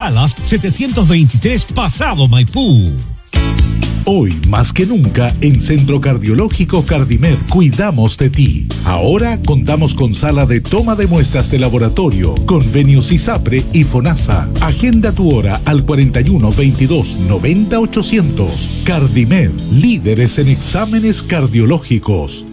Salas 723 Pasado Maipú. Hoy más que nunca en Centro Cardiológico Cardimed cuidamos de ti. Ahora contamos con sala de toma de muestras de laboratorio, convenios ISAPRE y FONASA. Agenda tu hora al 41 22 90 800. Cardimed, líderes en exámenes cardiológicos.